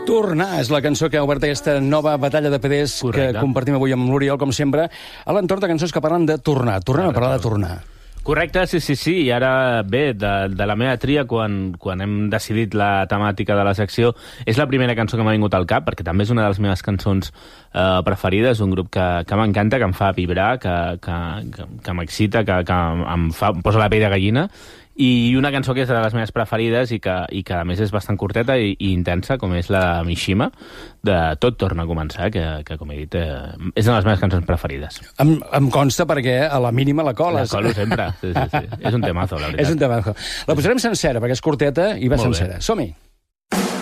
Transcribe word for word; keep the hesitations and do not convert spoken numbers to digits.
Tornar és la cançó que ha obert aquesta nova batalla de P Ds que compartim avui amb l'Oriol, com sempre, a l'entorn de cançons que parlen de tornar. Tornem a parlar de tornar. Correcte, sí, sí, sí. I ara, bé, de, de la meva tria, quan, quan hem decidit la temàtica de la secció, és la primera cançó que m'ha vingut al cap, perquè també és una de les meves cançons eh, preferides, un grup que, que m'encanta, que em fa vibrar, que, que, que, que m'excita, que, que em, fa, em posa la pell de gallina, i una cançó que és de les meves preferides i que, i que a més és bastant curteta i, i intensa, com és la de Mishima, de Tot torna a començar, que, que com he dit, eh, és de les meves cançons preferides. Em, em consta perquè a la mínima la coles. La colo sempre, sí, sí, sí. És un temazo, la veritat. És un temazo. La posarem sencera, perquè és curteta i va Molt sencera. Som-hi!